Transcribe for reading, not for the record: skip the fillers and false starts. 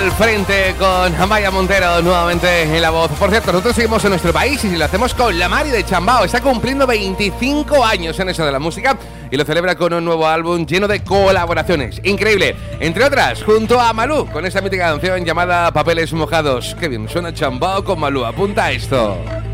al frente con Amaya Montero nuevamente en la voz. Por cierto, nosotros seguimos en nuestro país y lo hacemos con la Mari de Chambao. Está cumpliendo 25 años en eso de la música y lo celebra con un nuevo álbum lleno de colaboraciones. Increíble. Entre otras, junto a Malú, con esa mítica canción llamada Papeles Mojados. Qué bien suena Chambao con Malú. Apunta esto.